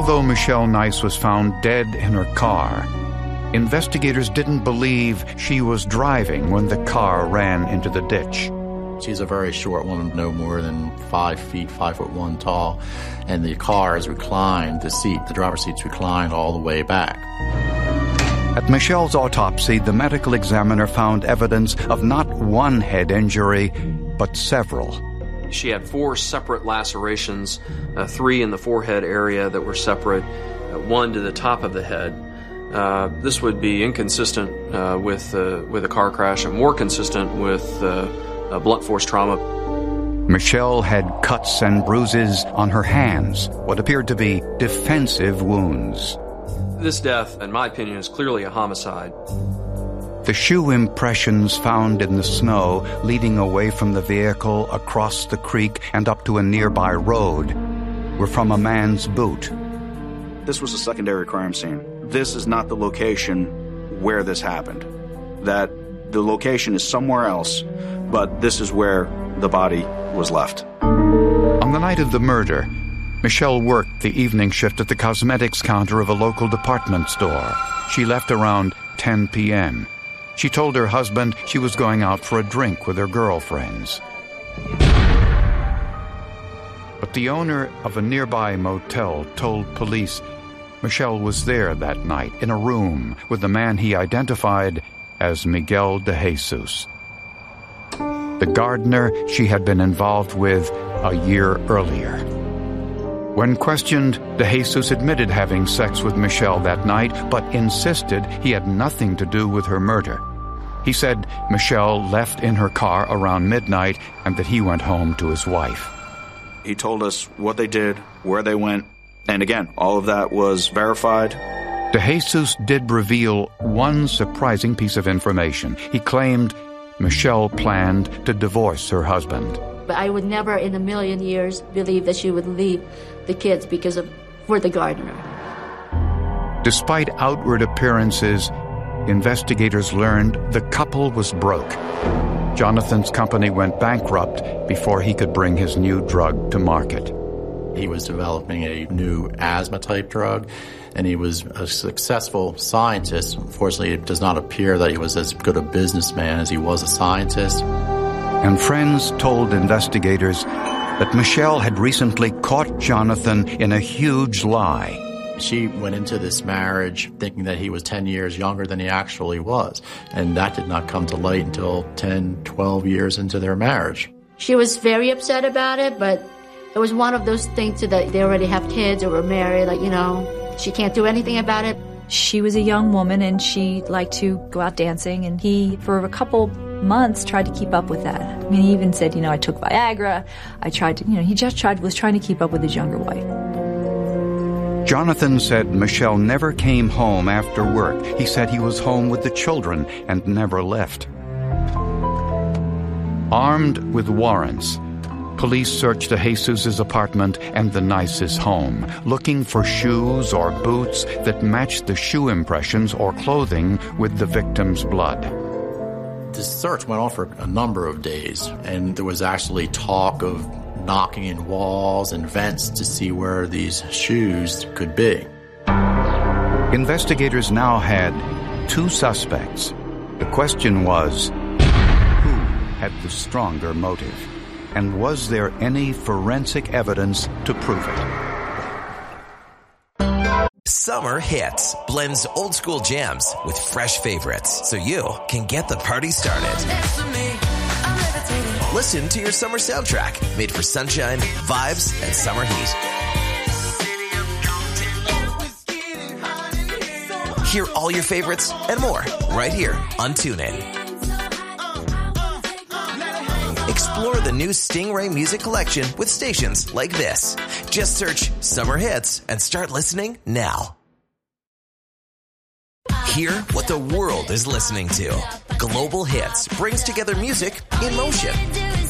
although Michelle Nice was found dead in her car, investigators didn't believe she was driving when the car ran into the ditch. She's a very short woman, no more than 5 feet, 5'1" tall, and the car is reclined, the driver's seat's reclined all the way back. At Michelle's autopsy, the medical examiner found evidence of not one head injury, but several. She had 4 separate lacerations, 3 in the forehead area that were separate, 1 to the top of the head. This would be inconsistent with a car crash and more consistent with blunt force trauma. Michelle had cuts and bruises on her hands, what appeared to be defensive wounds. This death, in my opinion, is clearly a homicide. The shoe impressions found in the snow leading away from the vehicle across the creek and up to a nearby road were from a man's boot. This was a secondary crime scene. This is not the location where this happened. That the location is somewhere else, but this is where the body was left. On the night of the murder, Michelle worked the evening shift at the cosmetics counter of a local department store. She left around 10 p.m. She told her husband she was going out for a drink with her girlfriends. But the owner of a nearby motel told police Michelle was there that night in a room with the man he identified as Miguel de Jesus, the gardener she had been involved with a year earlier. When questioned, de Jesus admitted having sex with Michelle that night, but insisted he had nothing to do with her murder. He said Michelle left in her car around midnight and that he went home to his wife. He told us what they did, where they went, and again, all of that was verified. De Jesus did reveal one surprising piece of information. He claimed Michelle planned to divorce her husband. But I would never in a million years believe that she would leave the kids for the gardener. Despite outward appearances, investigators learned the couple was broke. Jonathan's company went bankrupt before he could bring his new drug to market. He was developing a new asthma-type drug, and he was a successful scientist. Unfortunately, it does not appear that he was as good a businessman as he was a scientist. And friends told investigators that Michelle had recently caught Jonathan in a huge lie. She went into this marriage thinking that he was 10 years younger than he actually was, and that did not come to light until 10, 12 years into their marriage. She was very upset about it, but it was one of those things that they already have kids or were married, she can't do anything about it. She was a young woman and she liked to go out dancing, and he, for a couple months, tried to keep up with that. I mean, he even said, I took Viagra. I tried to, he was trying to keep up with his younger wife. Jonathan said Michelle never came home after work. He said he was home with the children and never left. Armed with warrants, police searched de Jesus' apartment and the Nice's home, looking for shoes or boots that matched the shoe impressions or clothing with the victim's blood. The search went on for a number of days, and there was actually talk of knocking in walls and vents to see where these shoes could be. Investigators now had 2 suspects. The question was, who had the stronger motive? And was there any forensic evidence to prove it? Summer Hits blends old school jams with fresh favorites so you can get the party started. Listen to your summer soundtrack made for sunshine, vibes, and summer heat. Hear all your favorites and more right here on TuneIn. Explore the new Stingray music collection with stations like this. Just search Summer Hits and start listening now. Hear what the world is listening to. Global Hits brings together music in motion.